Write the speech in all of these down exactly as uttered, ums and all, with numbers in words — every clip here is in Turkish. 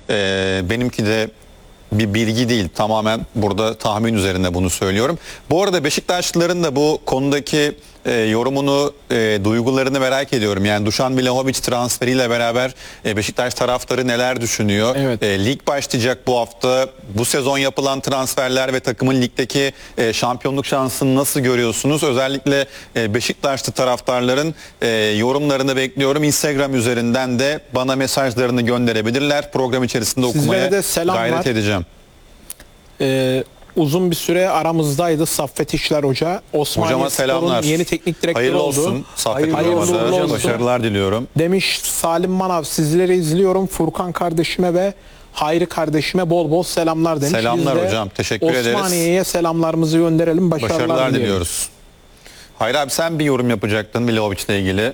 Ee, benimki de bir bilgi değil, tamamen burada tahmin üzerine bunu söylüyorum. Bu arada Beşiktaşlıların da bu konudaki e, yorumunu, e, duygularını merak ediyorum. Yani Dušan Vlahović transferiyle beraber e, Beşiktaş taraftarı neler düşünüyor? Evet. E, lig başlayacak bu hafta. Bu sezon yapılan transferler ve takımın ligdeki e, şampiyonluk şansını nasıl görüyorsunuz? Özellikle e, Beşiktaşlı taraftarların e, yorumlarını bekliyorum. Instagram üzerinden de bana mesajlarını gönderebilirler. Program içerisinde Sizlere okumaya de selam gayret var. edeceğim. Ee, uzun bir süre aramızdaydı Saffet İşler Hoca. Osmaniye Hocama selamlar. Spor'un yeni teknik direktörü Hayırlı oldu. olsun. Saffet Hayırlı hocamıza uğurlu olsun. başarılar diliyorum. Demiş Salim Manav, sizleri izliyorum. Furkan kardeşime ve Hayri kardeşime bol bol selamlar demiş. Selamlar Biz de hocam, teşekkür ederiz. Osmaniye'ye selamlarımızı gönderelim. Başarılar, Başarılar dileyelim. diliyoruz. Hayır abi, sen bir yorum yapacaktın Vlahović'le ilgili.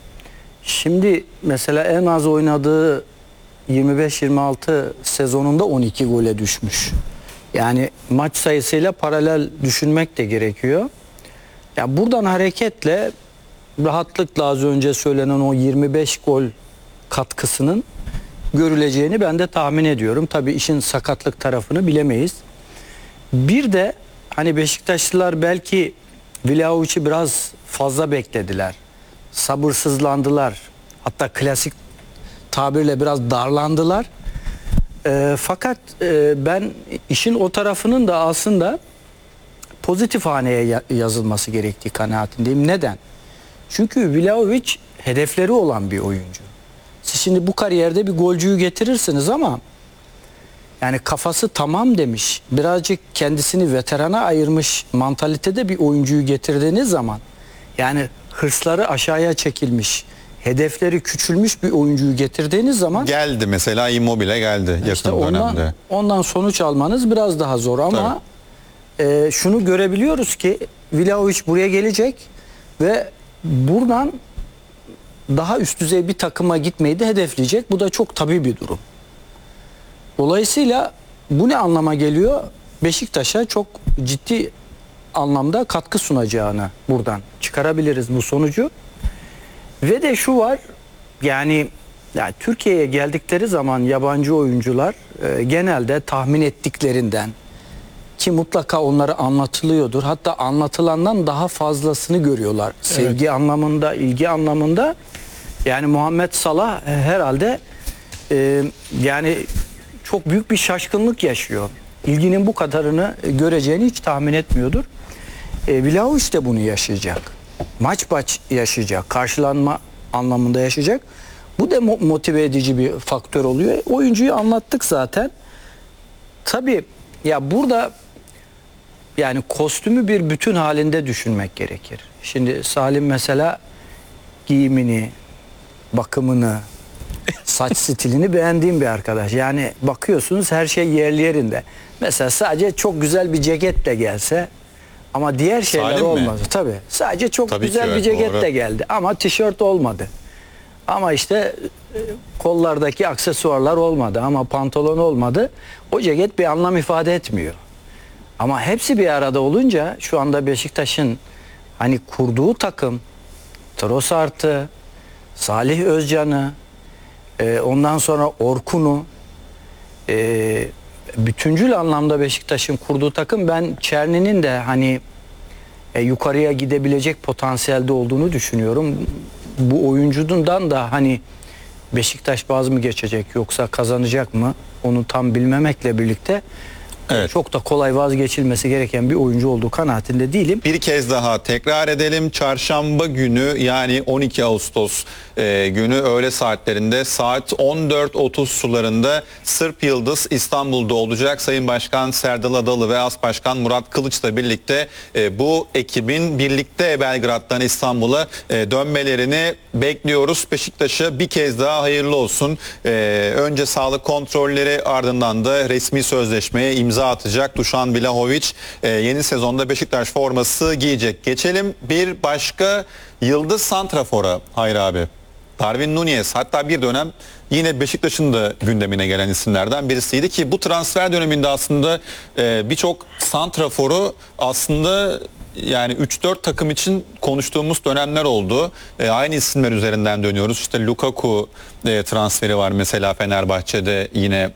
Şimdi mesela en az oynadığı yirmi beş yirmi altı sezonunda on iki gole düşmüş. Yani maç sayısıyla paralel düşünmek de gerekiyor. Ya buradan hareketle rahatlıkla az önce söylenen o yirmi beş gol katkısının görüleceğini ben de tahmin ediyorum. Tabii işin sakatlık tarafını bilemeyiz. Bir de hani Beşiktaşlılar belki Vlahović'i biraz fazla beklediler. Sabırsızlandılar. Hatta klasik tabirle biraz darlandılar. E, fakat e, ben işin o tarafının da aslında pozitif haneye ya- yazılması gerektiği kanaatindeyim. Neden? Çünkü Vlahović hedefleri olan bir oyuncu. Siz şimdi bu kariyerde bir golcüyü getirirsiniz ama yani kafası tamam demiş, birazcık kendisini veterana ayırmış mantalitede bir oyuncuyu getirdiğiniz zaman, yani hırsları aşağıya çekilmiş, hedefleri küçülmüş bir oyuncuyu getirdiğiniz zaman Geldi mesela, Immobile geldi yakın işte ondan, dönemde. ondan sonuç almanız biraz daha zor ama e, şunu görebiliyoruz ki Vlahović buraya gelecek ve buradan daha üst düzey bir takıma gitmeyi de hedefleyecek. Bu da çok tabii bir durum. Dolayısıyla bu ne anlama geliyor? Beşiktaş'a çok ciddi anlamda katkı sunacağını buradan çıkarabiliriz bu sonucu. Ve de şu var, yani, yani Türkiye'ye geldikleri zaman yabancı oyuncular e, genelde tahmin ettiklerinden, ki mutlaka onlara anlatılıyordur, hatta anlatılandan daha fazlasını görüyorlar. Sevgi evet. anlamında, ilgi anlamında. Yani Muhammed Salah e, herhalde e, yani çok büyük bir şaşkınlık yaşıyor. İlginin bu kadarını göreceğini hiç tahmin etmiyordur. E, Vlahović de bunu yaşayacak. Maç maç yaşayacak. Karşılanma anlamında yaşayacak. Bu da mo- motive edici bir faktör oluyor. Oyuncuyu anlattık zaten. Tabii ya burada yani kostümü bir bütün halinde düşünmek gerekir. Şimdi Salim mesela giyimini, bakımını, saç stilini beğendiğim bir arkadaş. Yani bakıyorsunuz her şey yerli yerinde. Mesela sadece çok güzel bir ceketle gelse ama diğer şeyler Salim mi? olmadı. Tabii. Sadece çok Tabii güzel ki, bir evet, ceketle doğru. geldi ama tişört olmadı. Ama işte e, kollardaki aksesuarlar olmadı ama pantolon olmadı. O ceket bir anlam ifade etmiyor. Ama hepsi bir arada olunca şu anda Beşiktaş'ın hani kurduğu takım, Trossard'ı, Salih Özcan'ı, e, ondan sonra Orkun'u, e, bütüncül anlamda Beşiktaş'ın kurduğu takım, ben Çerni'nin de hani e, yukarıya gidebilecek potansiyelde olduğunu düşünüyorum. Bu oyuncundan da hani Beşiktaş vaz mı geçecek yoksa kazanacak mı onu tam bilmemekle birlikte Evet. çok da kolay vazgeçilmesi gereken bir oyuncu olduğu kanaatinde değilim. Bir kez daha tekrar edelim. Çarşamba günü, yani on iki Ağustos e, günü öğle saatlerinde saat on dört otuz sularında Sırp Yıldız İstanbul'da olacak. Sayın Başkan Serdal Adalı ve As Başkan Murat Kılıç'la birlikte e, bu ekibin birlikte Belgrad'dan İstanbul'a e, dönmelerini bekliyoruz. Beşiktaş'a bir kez daha hayırlı olsun. E, önce sağlık kontrolleri, ardından da resmi sözleşmeye imza atacak Dušan Vlahović. E, yeni sezonda Beşiktaş forması giyecek. Geçelim bir başka yıldız santrafora Hayır abi. Darwin Núñez, hatta bir dönem yine Beşiktaş'ın da gündemine gelen isimlerden birisiydi ki bu transfer döneminde aslında e, birçok santraforu aslında yani üç dört takım için konuştuğumuz dönemler oldu. E, aynı isimler üzerinden dönüyoruz. İşte Lukaku e, transferi var mesela Fenerbahçe'de yine